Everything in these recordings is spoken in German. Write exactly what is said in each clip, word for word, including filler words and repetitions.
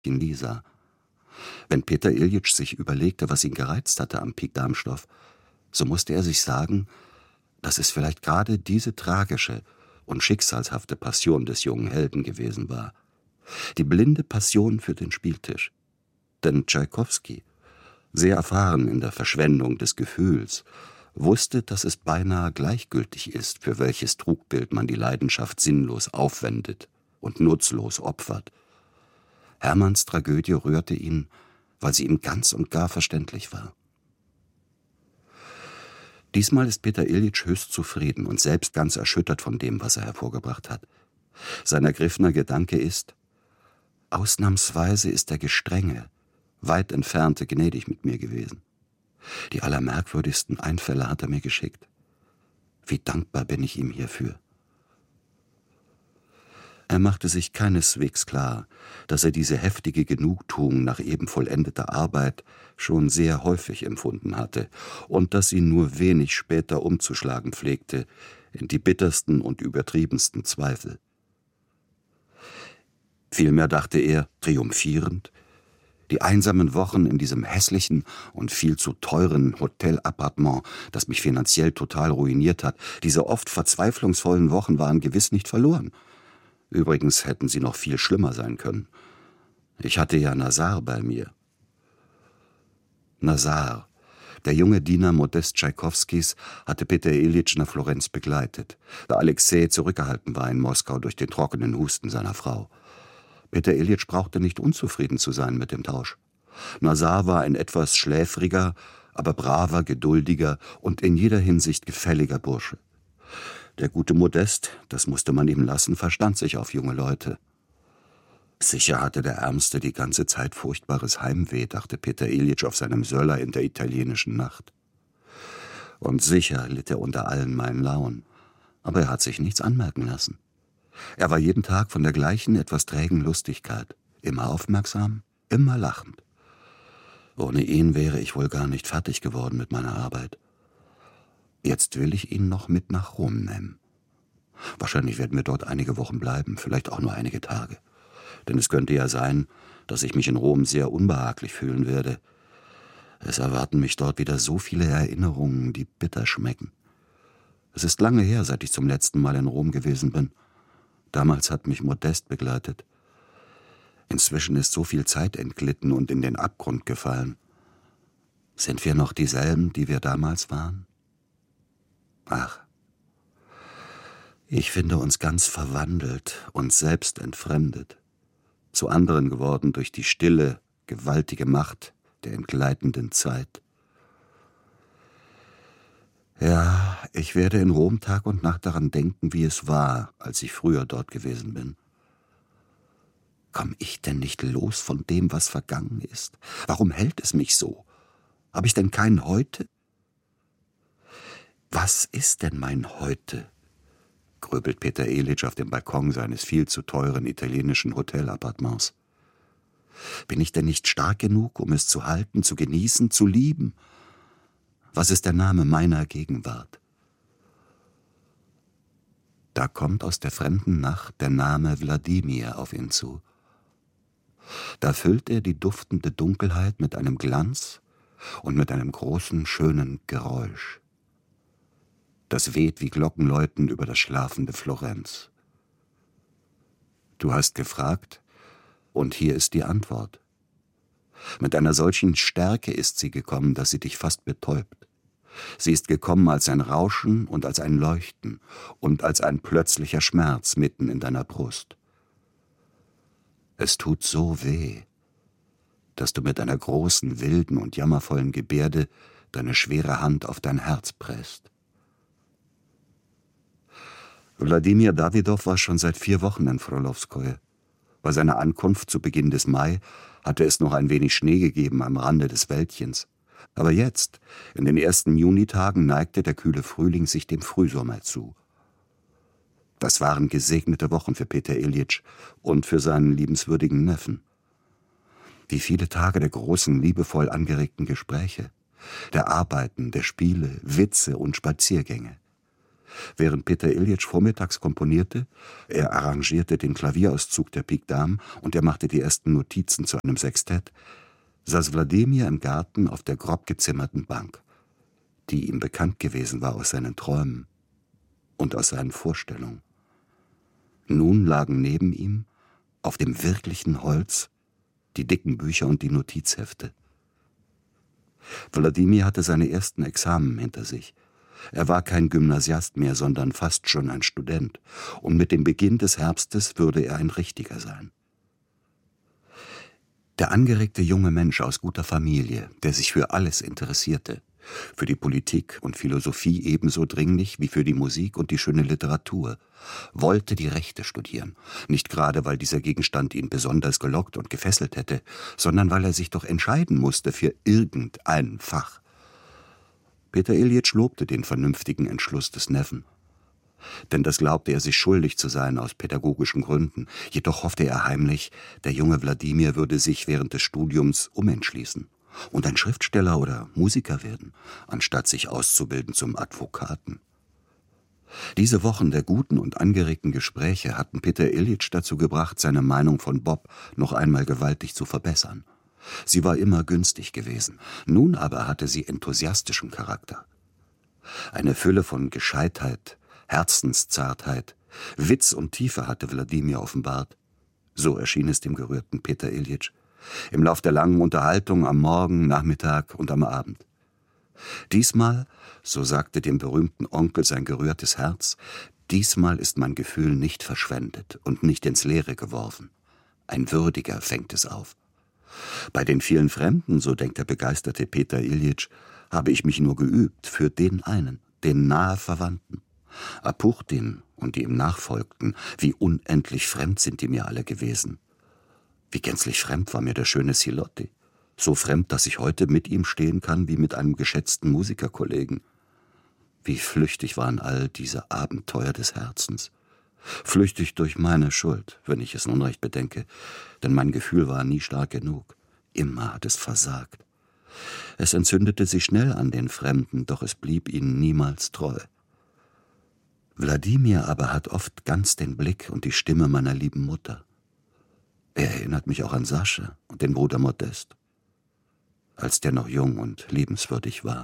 in Lisa. Wenn Peter Iljitsch sich überlegte, was ihn gereizt hatte am Pik Darmstoff, so musste er sich sagen, dass es vielleicht gerade diese tragische und schicksalshafte Passion des jungen Helden gewesen war. Die blinde Passion für den Spieltisch. Denn Tschaikowski, sehr erfahren in der Verschwendung des Gefühls, wusste, dass es beinahe gleichgültig ist, für welches Trugbild man die Leidenschaft sinnlos aufwendet und nutzlos opfert. Hermanns Tragödie rührte ihn, weil sie ihm ganz und gar verständlich war. Diesmal ist Peter Iljitsch höchst zufrieden und selbst ganz erschüttert von dem, was er hervorgebracht hat. Sein ergriffener Gedanke ist: Ausnahmsweise ist der gestrenge, weit entfernte gnädig mit mir gewesen. Die allermerkwürdigsten Einfälle hat er mir geschickt. Wie dankbar bin ich ihm hierfür. Er machte sich keineswegs klar, dass er diese heftige Genugtuung nach eben vollendeter Arbeit schon sehr häufig empfunden hatte und dass sie nur wenig später umzuschlagen pflegte in die bittersten und übertriebensten Zweifel. Vielmehr dachte er, triumphierend, die einsamen Wochen in diesem hässlichen und viel zu teuren Hotelappartement, das mich finanziell total ruiniert hat, diese oft verzweiflungsvollen Wochen waren gewiss nicht verloren. Übrigens hätten sie noch viel schlimmer sein können. Ich hatte ja Nazar bei mir. Nazar, der junge Diener Modest Tschaikowskis, hatte Peter Iljitsch nach Florenz begleitet, da Alexei zurückgehalten war in Moskau durch den trockenen Husten seiner Frau. Peter Iljitsch brauchte nicht unzufrieden zu sein mit dem Tausch. Nazar war ein etwas schläfriger, aber braver, geduldiger und in jeder Hinsicht gefälliger Bursche. Der gute Modest, das musste man ihm lassen, verstand sich auf junge Leute. Sicher hatte der Ärmste die ganze Zeit furchtbares Heimweh, dachte Peter Iljitsch auf seinem Söller in der italienischen Nacht. Und sicher litt er unter allen meinen Launen, aber er hat sich nichts anmerken lassen. Er war jeden Tag von der gleichen, etwas trägen Lustigkeit, immer aufmerksam, immer lachend. Ohne ihn wäre ich wohl gar nicht fertig geworden mit meiner Arbeit. Jetzt will ich ihn noch mit nach Rom nehmen. Wahrscheinlich werden wir dort einige Wochen bleiben, vielleicht auch nur einige Tage. Denn es könnte ja sein, dass ich mich in Rom sehr unbehaglich fühlen werde. Es erwarten mich dort wieder so viele Erinnerungen, die bitter schmecken. Es ist lange her, seit ich zum letzten Mal in Rom gewesen bin. Damals hat mich Modest begleitet. Inzwischen ist so viel Zeit entglitten und in den Abgrund gefallen. Sind wir noch dieselben, die wir damals waren? Ach, ich finde uns ganz verwandelt, uns selbst entfremdet, zu anderen geworden durch die stille, gewaltige Macht der entgleitenden Zeit. Ja, ich werde in Rom Tag und Nacht daran denken, wie es war, als ich früher dort gewesen bin. Komm ich denn nicht los von dem, was vergangen ist? Warum hält es mich so? Habe ich denn kein Heute? Was ist denn mein Heute? Grübelt Peter Iljitsch auf dem Balkon seines viel zu teuren italienischen Hotelappartements. Bin ich denn nicht stark genug, um es zu halten, zu genießen, zu lieben? Was ist der Name meiner Gegenwart? Da kommt aus der fremden Nacht der Name Wladimir auf ihn zu. Da füllt er die duftende Dunkelheit mit einem Glanz und mit einem großen, schönen Geräusch. Das weht wie Glockenläuten über das schlafende Florenz. Du hast gefragt, und hier ist die Antwort. Mit einer solchen Stärke ist sie gekommen, dass sie dich fast betäubt. Sie ist gekommen als ein Rauschen und als ein Leuchten und als ein plötzlicher Schmerz mitten in deiner Brust. Es tut so weh, dass du mit einer großen, wilden und jammervollen Gebärde deine schwere Hand auf dein Herz presst. Wladimir Dawidow war schon seit vier Wochen in Frolowskoje. Bei seiner Ankunft zu Beginn des Mai hatte es noch ein wenig Schnee gegeben am Rande des Wäldchens. Aber jetzt, in den ersten Junitagen, neigte der kühle Frühling sich dem Frühsommer zu. Das waren gesegnete Wochen für Peter Iljitsch und für seinen liebenswürdigen Neffen. Wie viele Tage der großen, liebevoll angeregten Gespräche, der Arbeiten, der Spiele, Witze und Spaziergänge. Während Peter Iljitsch vormittags komponierte, er arrangierte den Klavierauszug der Pique Dame und er machte die ersten Notizen zu einem Sextett, saß Wladimir im Garten auf der grob gezimmerten Bank, die ihm bekannt gewesen war aus seinen Träumen und aus seinen Vorstellungen. Nun lagen neben ihm, auf dem wirklichen Holz, die dicken Bücher und die Notizhefte. Wladimir hatte seine ersten Examen hinter sich. Er war kein Gymnasiast mehr, sondern fast schon ein Student, und mit dem Beginn des Herbstes würde er ein Richtiger sein. Der angeregte junge Mensch aus guter Familie, der sich für alles interessierte, für die Politik und Philosophie ebenso dringlich wie für die Musik und die schöne Literatur, wollte die Rechte studieren, nicht gerade, weil dieser Gegenstand ihn besonders gelockt und gefesselt hätte, sondern weil er sich doch entscheiden musste für irgendein Fach. Peter Iljitsch lobte den vernünftigen Entschluss des Neffen. Denn das glaubte er sich schuldig zu sein aus pädagogischen Gründen. Jedoch hoffte er heimlich, der junge Wladimir würde sich während des Studiums umentschließen und ein Schriftsteller oder Musiker werden, anstatt sich auszubilden zum Advokaten. Diese Wochen der guten und angeregten Gespräche hatten Peter Iljitsch dazu gebracht, seine Meinung von Bob noch einmal gewaltig zu verbessern. Sie war immer günstig gewesen, nun aber hatte sie enthusiastischen Charakter. Eine Fülle von Gescheitheit, Herzenszartheit, Witz und Tiefe hatte Wladimir offenbart. So erschien es dem gerührten Peter Iljitsch im Lauf der langen Unterhaltung am Morgen, Nachmittag und am Abend. Diesmal, so sagte dem berühmten Onkel sein gerührtes Herz, diesmal ist mein Gefühl nicht verschwendet und nicht ins Leere geworfen. Ein Würdiger fängt es auf. Bei den vielen Fremden, so denkt der begeisterte Peter Iljitsch, habe ich mich nur geübt für den einen, den nahe Verwandten. Apuchtin und die ihm nachfolgten, wie unendlich fremd sind die mir alle gewesen. Wie gänzlich fremd war mir der schöne Silotti. So fremd, dass ich heute mit ihm stehen kann wie mit einem geschätzten Musikerkollegen. Wie flüchtig waren all diese Abenteuer des Herzens. Flüchtig durch meine Schuld, wenn ich es nun recht bedenke, denn mein Gefühl war nie stark genug. Immer hat es versagt. Es entzündete sich schnell an den Fremden, doch es blieb ihnen niemals treu. Wladimir aber hat oft ganz den Blick und die Stimme meiner lieben Mutter. Er erinnert mich auch an Sascha und den Bruder Modest, als der noch jung und liebenswürdig war.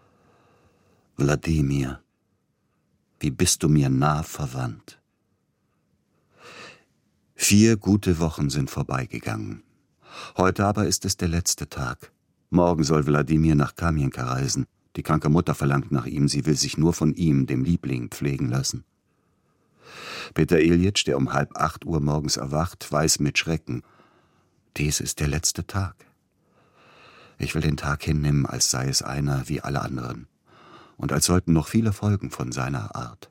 Wladimir, wie bist du mir nah verwandt. Vier gute Wochen sind vorbeigegangen. Heute aber ist es der letzte Tag. Morgen soll Wladimir nach Kamienka reisen. Die kranke Mutter verlangt nach ihm, sie will sich nur von ihm, dem Liebling, pflegen lassen. Peter Iljitsch, der um halb acht Uhr morgens erwacht, weiß mit Schrecken, dies ist der letzte Tag. Ich will den Tag hinnehmen, als sei es einer wie alle anderen und als sollten noch viele folgen von seiner Art.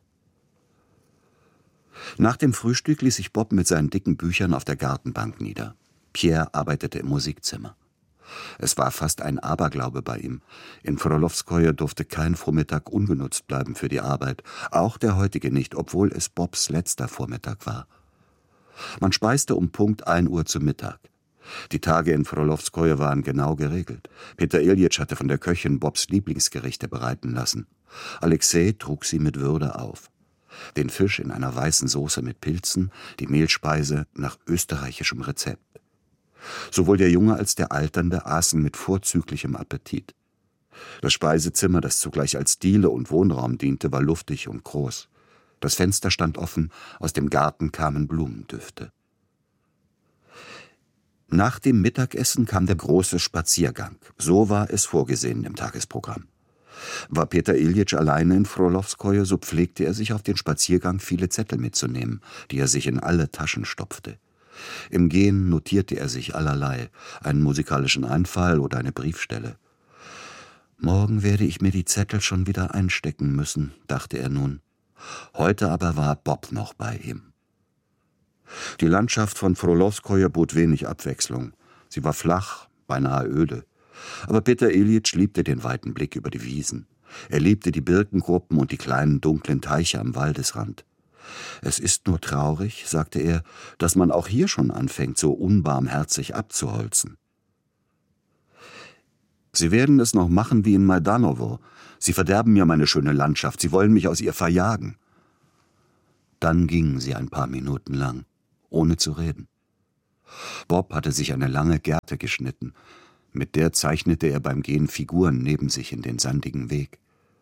Nach dem Frühstück ließ sich Bob mit seinen dicken Büchern auf der Gartenbank nieder. Pierre arbeitete im Musikzimmer. Es war fast ein Aberglaube bei ihm. In Frolowskoje durfte kein Vormittag ungenutzt bleiben für die Arbeit, auch der heutige nicht, obwohl es Bobs letzter Vormittag war. Man speiste um Punkt ein Uhr zu Mittag. Die Tage in Frolowskoje waren genau geregelt. Peter Iljitsch hatte von der Köchin Bobs Lieblingsgerichte bereiten lassen. Alexei trug sie mit Würde auf. Den Fisch in einer weißen Soße mit Pilzen, die Mehlspeise nach österreichischem Rezept. Sowohl der Junge als der Alternde aßen mit vorzüglichem Appetit. Das Speisezimmer, das zugleich als Diele und Wohnraum diente, war luftig und groß. Das Fenster stand offen, aus dem Garten kamen Blumendüfte. Nach dem Mittagessen kam der große Spaziergang. So war es vorgesehen im Tagesprogramm. War Peter Iljitsch alleine in Frolowskoje, so pflegte er sich auf den Spaziergang viele Zettel mitzunehmen, die er sich in alle Taschen stopfte. Im Gehen notierte er sich allerlei, einen musikalischen Einfall oder eine Briefstelle. Morgen werde ich mir die Zettel schon wieder einstecken müssen, dachte er nun. Heute aber war Bob noch bei ihm. Die Landschaft von Frolowskoje bot wenig Abwechslung. Sie war flach, beinahe öde. Aber Peter Iljitsch liebte den weiten Blick über die Wiesen. Er liebte die Birkengruppen und die kleinen dunklen Teiche am Waldesrand. Es ist nur traurig, sagte er, dass man auch hier schon anfängt, so unbarmherzig abzuholzen. Sie werden es noch machen wie in Majdanowo, Sie verderben mir meine schöne Landschaft, Sie wollen mich aus ihr verjagen.« Dann gingen sie ein paar Minuten lang, ohne zu reden. Bob hatte sich eine lange Gerte geschnitten. Mit der zeichnete er beim Gehen Figuren neben sich in den sandigen Weg.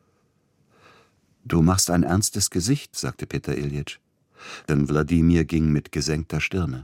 »Du machst ein ernstes Gesicht«, sagte Peter Iljitsch, denn Wladimir ging mit gesenkter Stirne.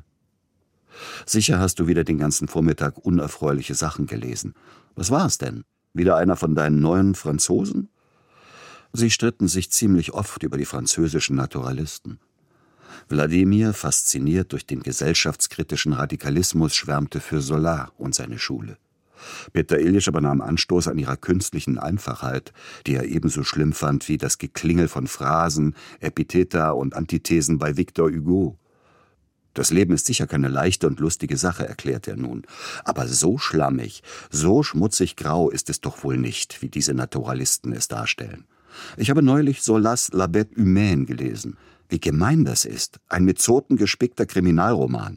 »Sicher hast du wieder den ganzen Vormittag unerfreuliche Sachen gelesen. Was war es denn? Wieder einer von deinen neuen Franzosen?« Sie stritten sich ziemlich oft über die französischen Naturalisten. Wladimir, fasziniert durch den gesellschaftskritischen Radikalismus, schwärmte für Zola und seine Schule. Peter Iljitsch aber nahm Anstoß an ihrer künstlichen Einfachheit, die er ebenso schlimm fand wie das Geklingel von Phrasen, Epitheta und Antithesen bei Victor Hugo. »Das Leben ist sicher keine leichte und lustige Sache«, erklärte er nun, »aber so schlammig, so schmutzig grau ist es doch wohl nicht, wie diese Naturalisten es darstellen. Ich habe neulich Zolas La Bête Humaine gelesen. Wie gemein das ist, ein mit Zoten gespickter Kriminalroman.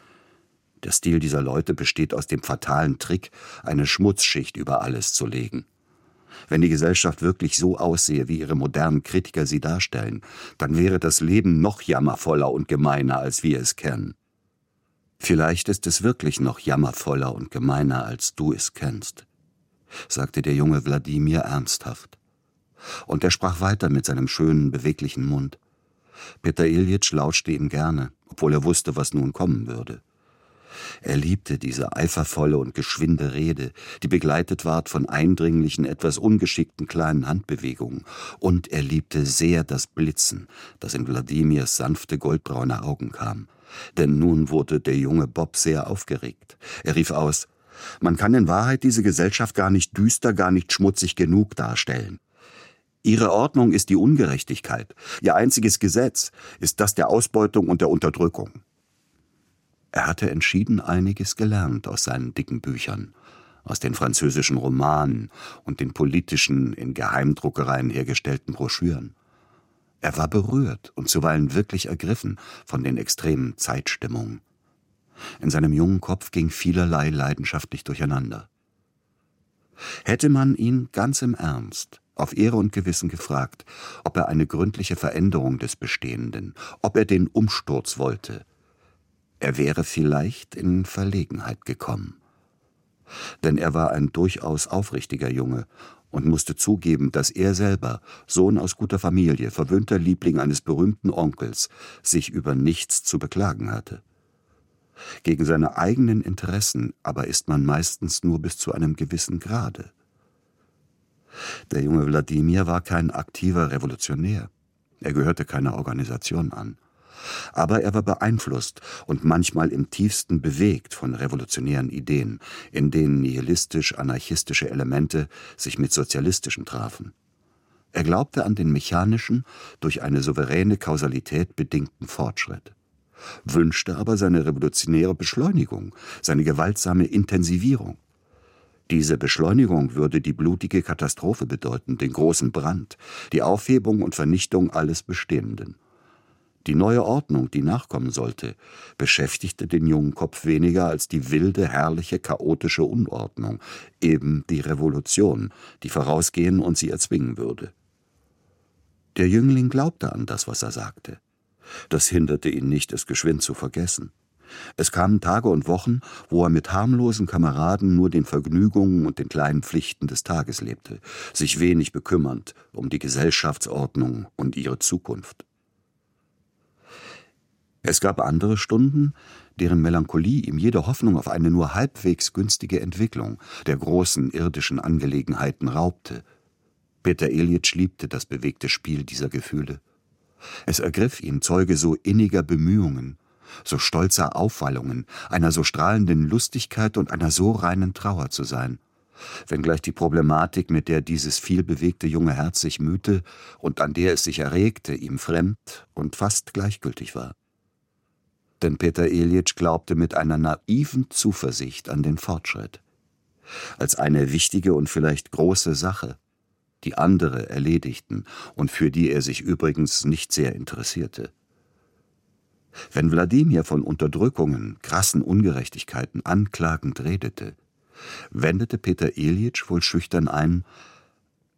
Der Stil dieser Leute besteht aus dem fatalen Trick, eine Schmutzschicht über alles zu legen. Wenn die Gesellschaft wirklich so aussehe, wie ihre modernen Kritiker sie darstellen, dann wäre das Leben noch jammervoller und gemeiner, als wir es kennen. Vielleicht ist es wirklich noch jammervoller und gemeiner, als du es kennst«, sagte der junge Wladimir ernsthaft. Und er sprach weiter mit seinem schönen, beweglichen Mund. Peter Iljitsch lauschte ihm gerne, obwohl er wusste, was nun kommen würde. Er liebte diese eifervolle und geschwinde Rede, die begleitet ward von eindringlichen, etwas ungeschickten kleinen Handbewegungen, und er liebte sehr das Blitzen, das in Wladimirs sanfte, goldbraune Augen kam. Denn nun wurde der junge Bob sehr aufgeregt. Er rief aus: »Man kann in Wahrheit diese Gesellschaft gar nicht düster, gar nicht schmutzig genug darstellen. Ihre Ordnung ist die Ungerechtigkeit. Ihr einziges Gesetz ist das der Ausbeutung und der Unterdrückung.« Er hatte entschieden einiges gelernt aus seinen dicken Büchern, aus den französischen Romanen und den politischen, in Geheimdruckereien hergestellten Broschüren. Er war berührt und zuweilen wirklich ergriffen von den extremen Zeitstimmungen. In seinem jungen Kopf ging vielerlei leidenschaftlich durcheinander. Hätte man ihn ganz im Ernst auf Ehre und Gewissen gefragt, ob er eine gründliche Veränderung des Bestehenden, ob er den Umsturz wollte, er wäre vielleicht in Verlegenheit gekommen. Denn er war ein durchaus aufrichtiger Junge und musste zugeben, dass er selber, Sohn aus guter Familie, verwöhnter Liebling eines berühmten Onkels, sich über nichts zu beklagen hatte. Gegen seine eigenen Interessen aber ist man meistens nur bis zu einem gewissen Grade. Der junge Wladimir war kein aktiver Revolutionär. Er gehörte keiner Organisation an. Aber er war beeinflusst und manchmal im tiefsten bewegt von revolutionären Ideen, in denen nihilistisch-anarchistische Elemente sich mit sozialistischen trafen. Er glaubte an den mechanischen, durch eine souveräne Kausalität bedingten Fortschritt, wünschte aber seine revolutionäre Beschleunigung, seine gewaltsame Intensivierung. Diese Beschleunigung würde die blutige Katastrophe bedeuten, den großen Brand, die Aufhebung und Vernichtung alles Bestehenden. Die neue Ordnung, die nachkommen sollte, beschäftigte den jungen Kopf weniger als die wilde, herrliche, chaotische Unordnung, eben die Revolution, die vorausgehen und sie erzwingen würde. Der Jüngling glaubte an das, was er sagte. Das hinderte ihn nicht, es geschwind zu vergessen. Es kamen Tage und Wochen, wo er mit harmlosen Kameraden nur den Vergnügungen und den kleinen Pflichten des Tages lebte, sich wenig bekümmernd um die Gesellschaftsordnung und ihre Zukunft. Es gab andere Stunden, deren Melancholie ihm jede Hoffnung auf eine nur halbwegs günstige Entwicklung der großen irdischen Angelegenheiten raubte. Peter Iljitsch liebte das bewegte Spiel dieser Gefühle. Es ergriff ihn, Zeuge so inniger Bemühungen, so stolzer Aufwallungen, einer so strahlenden Lustigkeit und einer so reinen Trauer zu sein, wenngleich die Problematik, mit der dieses vielbewegte junge Herz sich mühte und an der es sich erregte, ihm fremd und fast gleichgültig war. Denn Peter Iljitsch glaubte mit einer naiven Zuversicht an den Fortschritt, als eine wichtige und vielleicht große Sache, die andere erledigten und für die er sich übrigens nicht sehr interessierte. Wenn Wladimir von Unterdrückungen, krassen Ungerechtigkeiten anklagend redete, wendete Peter Iljitsch wohl schüchtern ein: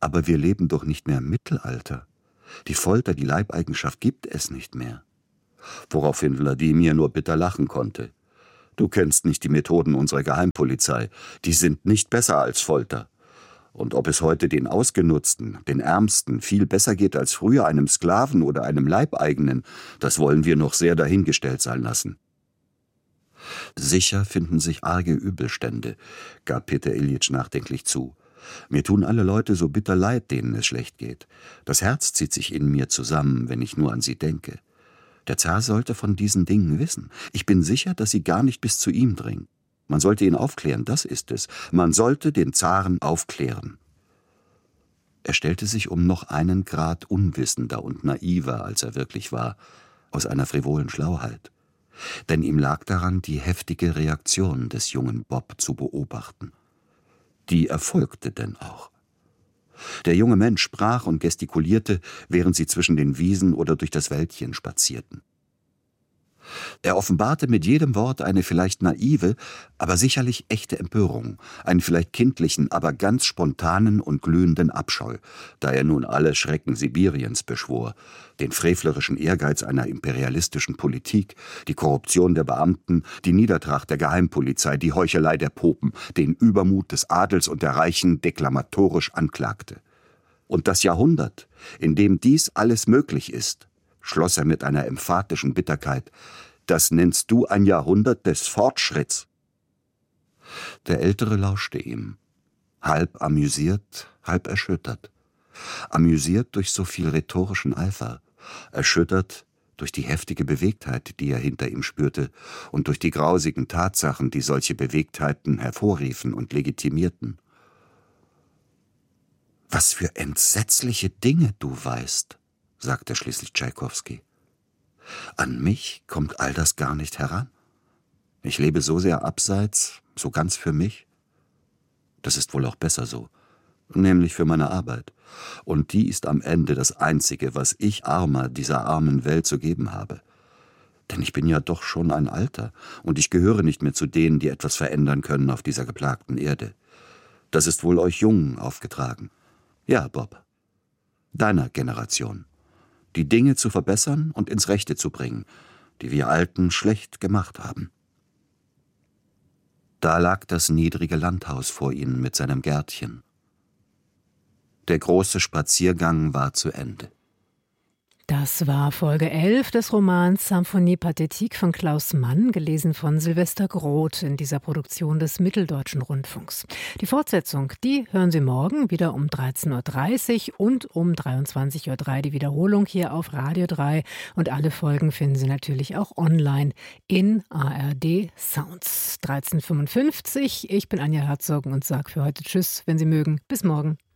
Aber wir leben doch nicht mehr im Mittelalter. Die Folter, die Leibeigenschaft gibt es nicht mehr. Woraufhin Wladimir nur bitter lachen konnte. Du kennst nicht die Methoden unserer Geheimpolizei. Die sind nicht besser als Folter. Und ob es heute den Ausgenutzten, den Ärmsten, viel besser geht als früher einem Sklaven oder einem Leibeigenen, das wollen wir noch sehr dahingestellt sein lassen. Sicher finden sich arge Übelstände, gab Peter Iljitsch nachdenklich zu. Mir tun alle Leute so bitter leid, denen es schlecht geht. Das Herz zieht sich in mir zusammen, wenn ich nur an sie denke. Der Zar sollte von diesen Dingen wissen. Ich bin sicher, dass sie gar nicht bis zu ihm dringen. Man sollte ihn aufklären, das ist es. Man sollte den Zaren aufklären. Er stellte sich um noch einen Grad unwissender und naiver, als er wirklich war, aus einer frivolen Schlauheit. Denn ihm lag daran, die heftige Reaktion des jungen Bob zu beobachten. Die erfolgte denn auch. Der junge Mensch sprach und gestikulierte, während sie zwischen den Wiesen oder durch das Wäldchen spazierten. Er offenbarte mit jedem Wort eine vielleicht naive, aber sicherlich echte Empörung, einen vielleicht kindlichen, aber ganz spontanen und glühenden Abscheu, da er nun alle Schrecken Sibiriens beschwor, den frevlerischen Ehrgeiz einer imperialistischen Politik, die Korruption der Beamten, die Niedertracht der Geheimpolizei, die Heuchelei der Popen, den Übermut des Adels und der Reichen deklamatorisch anklagte. Und das Jahrhundert, in dem dies alles möglich ist, schloss er mit einer emphatischen Bitterkeit, das nennst du ein Jahrhundert des Fortschritts. Der Ältere lauschte ihm, halb amüsiert, halb erschüttert. Amüsiert durch so viel rhetorischen Eifer, erschüttert durch die heftige Bewegtheit, die er hinter ihm spürte, und durch die grausigen Tatsachen, die solche Bewegtheiten hervorriefen und legitimierten. »Was für entsetzliche Dinge du weißt«, sagte schließlich Tschaikowski. »An mich kommt all das gar nicht heran. Ich lebe so sehr abseits, so ganz für mich. Das ist wohl auch besser so, nämlich für meine Arbeit. Und die ist am Ende das Einzige, was ich Armer dieser armen Welt zu geben habe. Denn ich bin ja doch schon ein Alter, und ich gehöre nicht mehr zu denen, die etwas verändern können auf dieser geplagten Erde. Das ist wohl euch Jungen aufgetragen. Ja, Bob, deiner Generation. Die Dinge zu verbessern und ins Rechte zu bringen, die wir Alten schlecht gemacht haben.« Da lag das niedrige Landhaus vor ihnen mit seinem Gärtchen. Der große Spaziergang war zu Ende. Das war Folge elf des Romans Symphonie Pathétique von Klaus Mann, gelesen von Sylvester Groth in dieser Produktion des Mitteldeutschen Rundfunks. Die Fortsetzung, die hören Sie morgen wieder um dreizehn Uhr dreißig und um dreiundzwanzig Uhr drei die Wiederholung hier auf Radio drei. Und alle Folgen finden Sie natürlich auch online in A R D Sounds. dreizehn Uhr fünfundfünfzig. Ich bin Anja Herzog und sage für heute Tschüss, wenn Sie mögen. Bis morgen.